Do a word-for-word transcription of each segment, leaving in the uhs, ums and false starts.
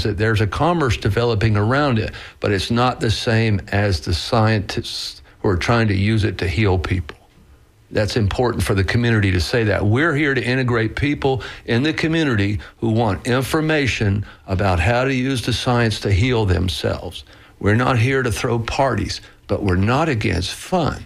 things, that there's a commerce developing around it, but it's not the same as the scientists who are trying to use it to heal people. That's important for the community to say that. We're here to integrate people in the community who want information about how to use the science to heal themselves. We're not here to throw parties, but we're not against fun.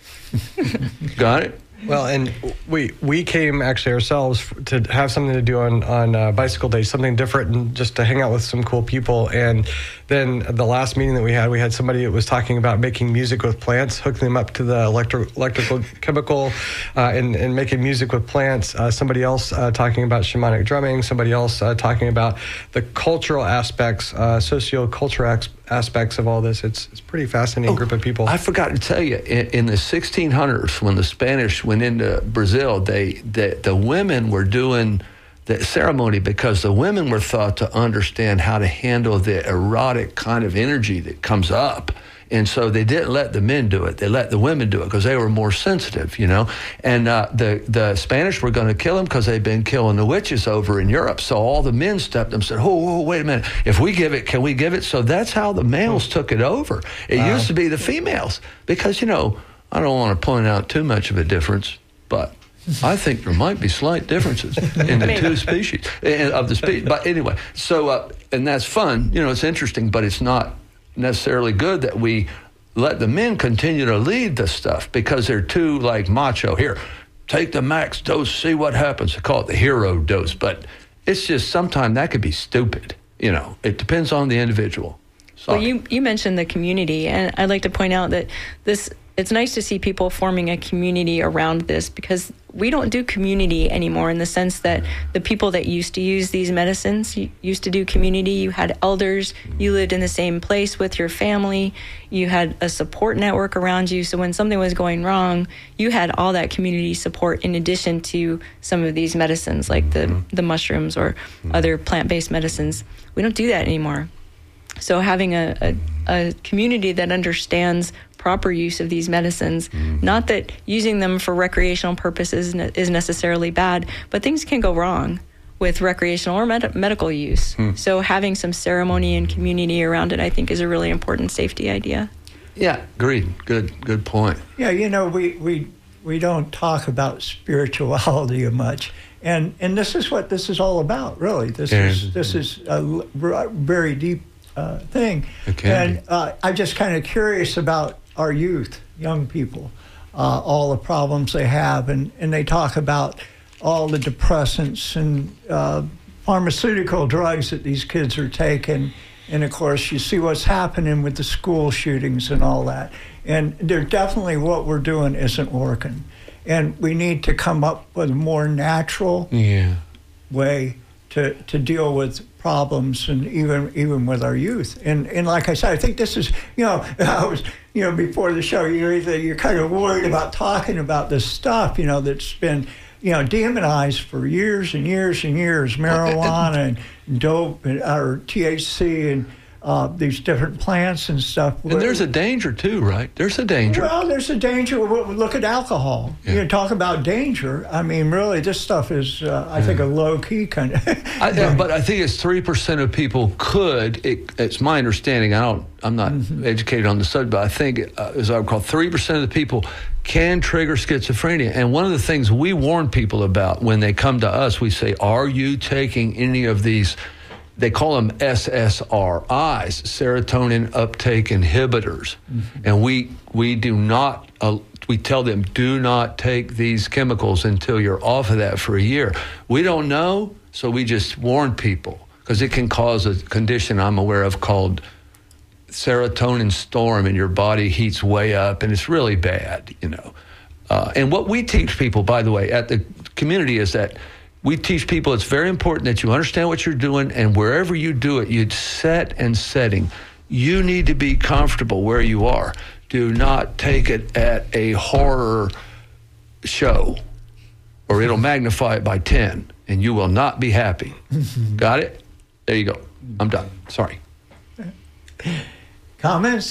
Got it? Well, and we we came actually ourselves to have something to do on, on uh, bicycle days, something different, and just to hang out with some cool people. And then the last meeting that we had, we had somebody that was talking about making music with plants, hooking them up to the electro, electrical, chemical, uh, and, and making music with plants. Uh, somebody else uh, talking about shamanic drumming, somebody else uh, talking about the cultural aspects, uh, socio-cultural aspects of all this. It's it's a pretty fascinating oh, group of people. I forgot to tell you, in, in the sixteen hundreds, when the Spanish went into Brazil, they, they the women were doing the ceremony because the women were thought to understand how to handle the erotic kind of energy that comes up. And so they didn't let the men do it. They let the women do it because they were more sensitive, you know. And uh, the, the Spanish were going to kill them because they'd been killing the witches over in Europe. So all the men stepped up and said, oh, oh, wait a minute. If we give it, can we give it? So that's how the males took it over. It wow. used to be the females because, you know, I don't want to point out too much of a difference, but I think there might be slight differences in the two species, of the species. But anyway, so, uh, and that's fun. You know, it's interesting, but it's not necessarily good that we let the men continue to lead the stuff because they're too, like, macho. Here, take the max dose, see what happens. They call it the hero dose. But it's just sometimes that could be stupid. You know, it depends on the individual. Sorry. Well, you, you mentioned the community, and I'd like to point out that this it's nice to see people forming a community around this because we don't do community anymore in the sense that the people that used to use these medicines used to do community. You had elders, you lived in the same place with your family, you had a support network around you. So when something was going wrong, you had all that community support in addition to some of these medicines like the, the mushrooms or other plant-based medicines. We don't do that anymore. So having a, a, a community that understands proper use of these medicines, mm-hmm. not that using them for recreational purposes is necessarily bad, but things can go wrong with recreational or med- medical use. Hmm. So having some ceremony and community around it, I think, is a really important safety idea. Yeah, agreed. Good, good point. Yeah, you know, we we we don't talk about spirituality much, and and this is what this is all about, really. This yeah. is this is a very deep uh, thing, okay. and uh, I'm just kind of curious about our youth, young people, uh, all the problems they have, and, and they talk about all the depressants and uh, pharmaceutical drugs that these kids are taking. And of course, you see what's happening with the school shootings and all that. And they're definitely what we're doing isn't working. And we need to come up with a more natural yeah. way to, to deal with problems, and even even with our youth. And and like I said, I think this is, you know, I was, you know, before the show, you're either, you're kind of worried about talking about this stuff, you know, that's been, you know, demonized for years and years and years, marijuana and dope and or T H C and uh, these different plants and stuff. And there's a danger too, right? There's a danger. Well, there's a danger. Look at alcohol. Yeah. You talk about danger. I mean, really, this stuff is, uh, I yeah. think, a low-key kind of... I, but I think it's three percent of people could, it, it's my understanding, I don't, I'm not mm-hmm. educated on the subject, but I think, uh, as I recall, three percent of the people can trigger schizophrenia. And one of the things we warn people about when they come to us, we say, are you taking any of these, they call them S S R Is, serotonin uptake inhibitors. Mm-hmm. And we we do not, uh, we tell them, do not take these chemicals until you're off of that for a year. We don't know, so we just warn people, because it can cause a condition I'm aware of called serotonin storm, and your body heats way up, and it's really bad, you know. Uh, and what we teach people, by the way, at the community is that we teach people it's very important that you understand what you're doing, and wherever you do it, you set and setting. You need to be comfortable where you are. Do not take it at a horror show, or it'll magnify it by ten, and you will not be happy. Got it? There you go. I'm done. Sorry. Comments?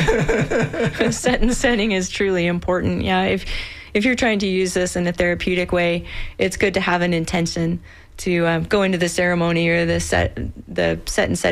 Set and setting is truly important. Yeah, if if you're trying to use this in a therapeutic way, it's good to have an intention to um, go into the ceremony or the set the set and setting